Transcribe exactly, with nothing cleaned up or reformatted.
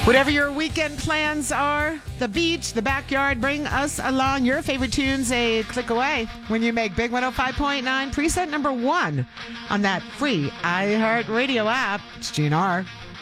Whatever your weekend plans are, the beach, the backyard, bring us along. Your favorite tunes a click away when you make Big one oh five point nine preset number one on that free iHeartRadio app. It's G N R.